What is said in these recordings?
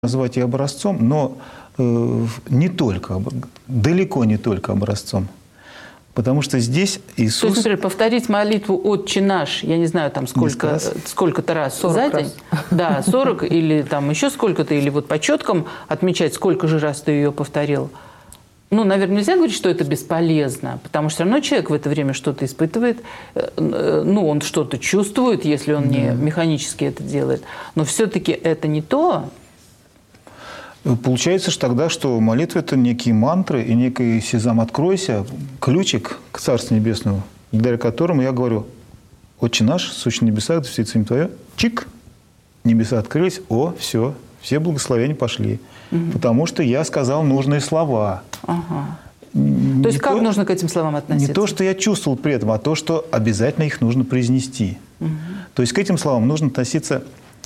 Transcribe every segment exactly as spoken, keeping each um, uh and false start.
назвать и образцом, но э, не только, далеко не только образцом. Потому что здесь Иисус... То есть, например, повторить молитву «Отче наш», я не знаю, там сколько, сколько-то раз за день. Раз. Да, сорок или там еще сколько-то, или вот по четкам отмечать, сколько же раз ты ее повторил. Ну, наверное, нельзя говорить, что это бесполезно, потому что все равно человек в это время что-то испытывает, ну, он что-то чувствует, если он не механически это делает. Но все-таки это не то. Получается же тогда, что молитва – это некие мантры и некий «Сезам, откройся», ключик к Царству Небесному, благодаря которому я говорю: «Отче наш, сущий на небесах, да светится имя Твое». Чик! Небеса открылись. О, все, все благословения пошли. Угу. Потому что я сказал нужные слова. Ага. То есть как то, нужно к этим словам относиться? Не то, что я чувствовал при этом, а то, что обязательно их нужно произнести. Угу. То есть к этим словам нужно относиться...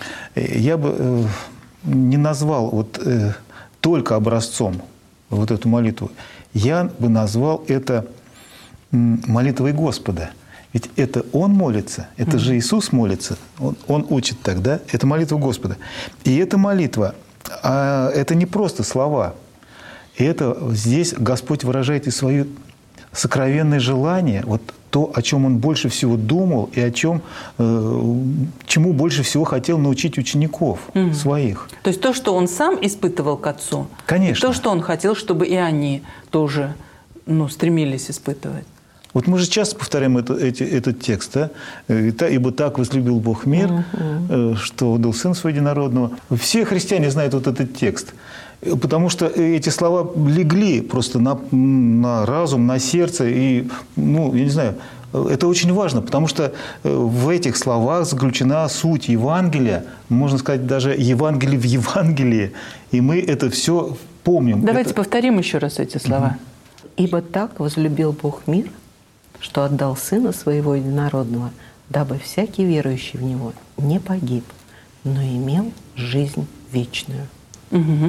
Я бы... не назвал вот, э, только образцом вот эту молитву. Я бы назвал это молитвой Господа. Ведь это Он молится, это mm-hmm. же Иисус молится, Он, он учит так, да? Это молитва Господа. И эта молитва, а, это не просто слова. Это здесь Господь выражает и свои сокровенные желания, вот то, о чем Он больше всего думал и о чем, э, чему больше всего хотел научить учеников mm-hmm. своих. То есть то, что Он сам испытывал к Отцу, конечно. И то, что Он хотел, чтобы и они тоже ну, стремились испытывать. Вот мы же часто повторяем это, эти, этот текст, да? «Ибо так возлюбил Бог мир, mm-hmm. что отдал Сына Своего Единородного». Все христиане знают вот этот текст. Потому что эти слова легли просто на, на разум, на сердце. И, ну, я не знаю, это очень важно, потому что в этих словах заключена суть Евангелия, можно сказать, даже Евангелие в Евангелии. И мы это все помним. Давайте это... повторим еще раз эти слова. «Ибо так возлюбил Бог мир, что отдал Сына Своего Единородного, дабы всякий верующий в Него не погиб, но имел жизнь вечную». Угу.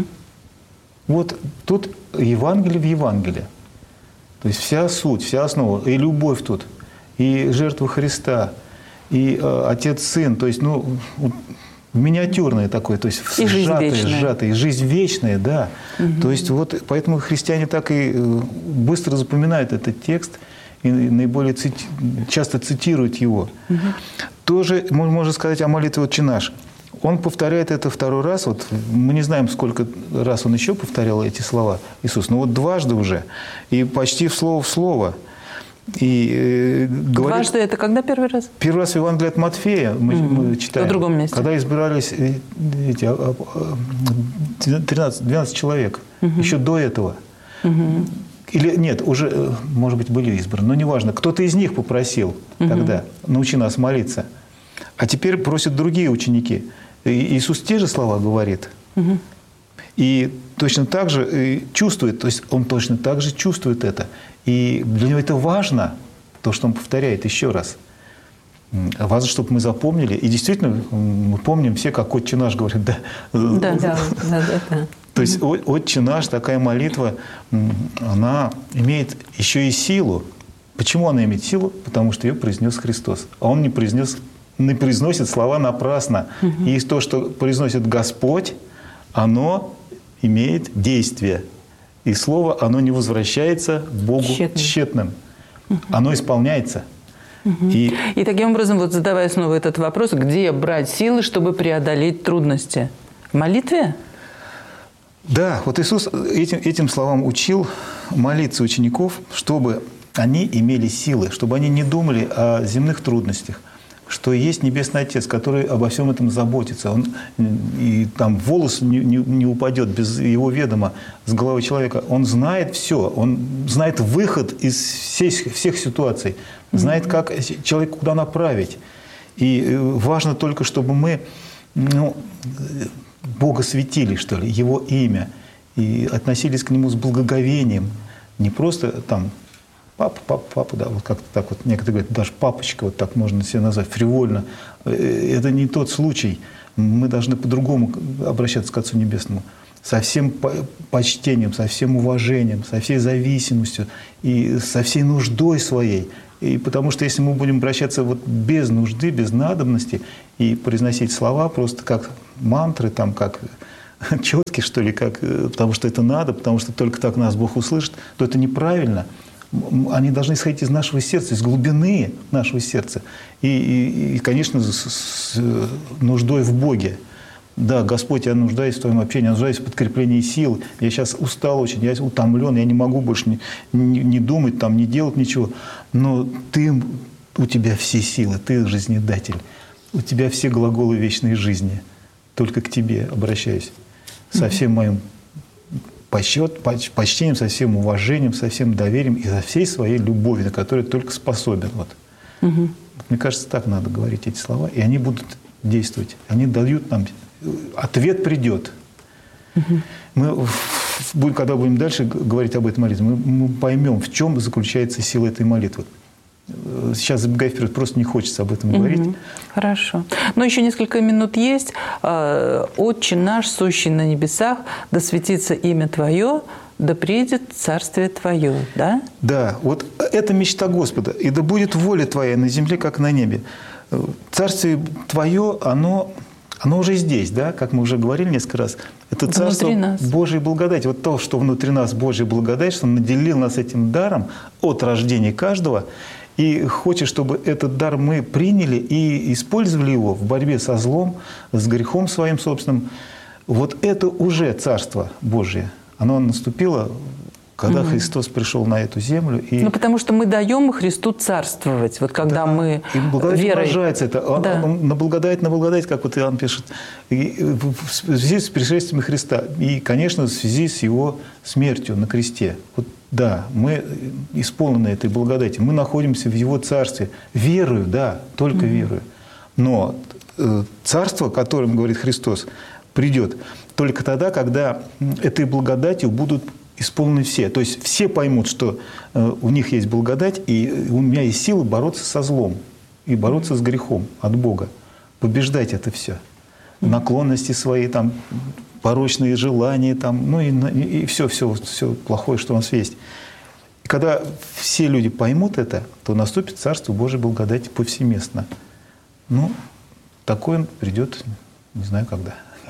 Вот тут Евангелие в Евангелии. То есть вся суть, вся основа, и любовь тут, и жертва Христа, и э, Отец-Сын. То есть, ну, миниатюрное такое, то есть и сжатое, жизнь сжатое, и жизнь вечная, да. Угу. То есть вот поэтому христиане так и быстро запоминают этот текст и наиболее цити... часто цитируют его. Угу. Тоже можно сказать о молитве «Отче наш». Он повторяет это второй раз. Вот мы не знаем, сколько раз он еще повторял эти слова, Иисус, но вот дважды уже. И почти в слово в слово. И, э, говорит, дважды это когда первый раз? Первый раз в Евангелии от Матфея мы, mm-hmm. мы читаем. В другом месте. Когда избирались эти, тринадцать, двенадцать человек. Mm-hmm. Еще до этого. Mm-hmm. Или нет, уже, может быть, были избраны, но неважно. Кто-то из них попросил mm-hmm. тогда: научи нас молиться. А теперь просят другие ученики. И Иисус те же слова говорит. Угу. И точно так же чувствует, то есть Он точно так же чувствует это. И для Него это важно, то, что Он повторяет еще раз. Важно, чтобы мы запомнили. И действительно, мы помним все, как «Отче наш» говорит. Да, да, да, да, да. То есть «Отче наш», такая молитва, она имеет еще и силу. Почему она имеет силу? Потому что ее произнес Христос. А Он не произнес не произносит слова напрасно. Угу. И то, что произносит Господь, оно имеет действие. И слово, оно не возвращается Богу тщетным. тщетным. Угу. Оно исполняется. Угу. И... И таким образом, вот задавая снова этот вопрос, где брать силы, чтобы преодолеть трудности? В молитве? Да, вот Иисус этим, этим словам учил молиться учеников, чтобы они имели силы, чтобы они не думали о земных трудностях, что есть Небесный Отец, который обо всем этом заботится. Он, и там волос не, не, не упадет без его ведома с головы человека. Он знает все. Он знает выход из всех, всех ситуаций. Знает, как человека куда направить. И важно только, чтобы мы ну, Бога светили, что ли, Его имя. И относились к Нему с благоговением. Не просто там... Папа, папа, папа, да, вот как-то так вот, некоторые говорят, даже папочка, вот так можно себя назвать, фривольно. Это не тот случай. Мы должны по-другому обращаться к Отцу Небесному. Со всем почтением, со всем уважением, со всей зависимостью и со всей нуждой своей. И потому что если мы будем обращаться вот без нужды, без надобности и произносить слова просто как мантры, там, как четкий, что ли, как, потому что это надо, потому что только так нас Бог услышит, то это неправильно. Они должны исходить из нашего сердца, из глубины нашего сердца. И, и, и конечно, с, с нуждой в Боге. Да, Господь, я нуждаюсь в Твоем общении, я нуждаюсь в подкреплении сил. Я сейчас устал очень, я утомлен, я не могу больше не, не, не думать, там, не делать ничего. Но Ты, у Тебя все силы, Ты жизнедатель. У Тебя все глаголы вечной жизни. Только к Тебе обращаюсь. Со всем моим почет, почтением, со всем уважением, со всем доверием и со всей своей любовью, на которую я только способен. Вот. Угу. Мне кажется, так надо говорить эти слова, и они будут действовать. Они дают нам... Ответ придет. Угу. Мы, когда будем дальше говорить об этой молитве, мы, мы поймем, в чем заключается сила этой молитвы. Сейчас, забегая вперед, просто не хочется об этом говорить. Угу. Хорошо. Но еще несколько минут есть. «Отче наш, сущий на небесах, да светится имя Твое, да придет царствие Твое». Да? Да. Вот это мечта Господа. «И да будет воля Твоя на земле, как на небе». Царствие Твое, оно... Оно уже здесь, да, как мы уже говорили несколько раз. Это царство Божьей благодати. Вот то, что внутри нас Божья благодать, что Он наделил нас этим даром от рождения каждого. И хочет, чтобы этот дар мы приняли и использовали его в борьбе со злом, с грехом своим собственным. Вот это уже царство Божие. Оно наступило, когда угу. Христос пришел на эту землю. И... Ну, потому что мы даем Христу царствовать. Вот когда да. мы и благодать верой... умножается это. Да. На благодать, на благодать, как вот Иоанн пишет, и в связи с пришествием Христа. И, конечно, в связи с Его смертью на кресте. Вот, да, мы исполнены этой благодати. Мы находимся в Его царстве. Верую, да, только угу. верую. Но э, царство, о котором говорит Христос, придет только тогда, когда этой благодатью будут исполнены все. То есть все поймут, что э, у них есть благодать, и у меня есть силы бороться со злом и бороться с грехом от Бога. Побеждать это все. Наклонности свои, там, порочные желания, там, ну и, и все, все, все плохое, что у нас есть. И когда все люди поймут это, то наступит Царство Божьей благодати повсеместно. Ну, такое придет, не знаю когда.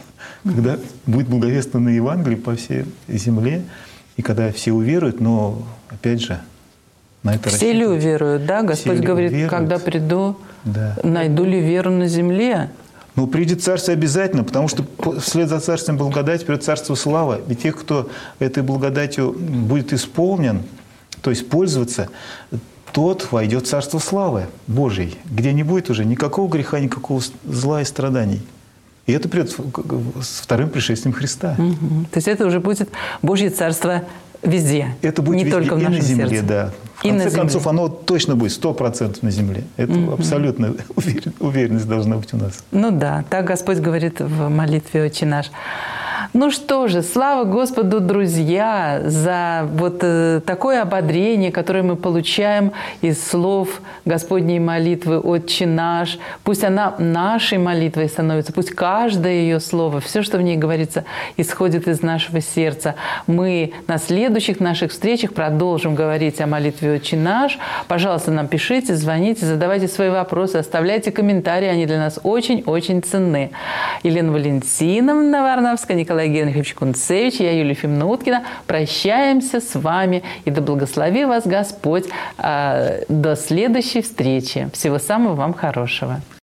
Когда будет благовествовано Евангелие по всей земле, и когда все уверуют, но, опять же, на это все ли уверуют, да? Господь говорит, уверуют. Когда приду, да. найду ли веру на земле? Ну, придет Царство обязательно, потому что вслед за Царством благодати придет Царство славы. И тех, кто этой благодатью будет исполнен, то есть пользоваться, тот войдет в Царство славы Божьей, где не будет уже никакого греха, никакого зла и страданий. И это придет с вторым пришествием Христа. Угу. То есть это уже будет Божье Царство везде, это будет не везде, только в нашем и на земле, сердце. Да. В и конце концов, оно точно будет сто процентов на земле. Это угу. абсолютная уверенность должна быть у нас. Ну да, так Господь говорит в молитве «Отче наш». Ну что же, слава Господу, друзья, за вот э, такое ободрение, которое мы получаем из слов Господней молитвы «Отче наш». Пусть она нашей молитвой становится, пусть каждое ее слово, все, что в ней говорится, исходит из нашего сердца. Мы на следующих наших встречах продолжим говорить о молитве «Отче наш». Пожалуйста, нам пишите, звоните, задавайте свои вопросы, оставляйте комментарии, они для нас очень-очень ценны. Елена Валентиновна Варнавская, Николай Генрихович Кунцевич, я Юлия Ефимовна Уткина. Прощаемся с вами. И да благослови вас Господь. До следующей встречи. Всего самого вам хорошего.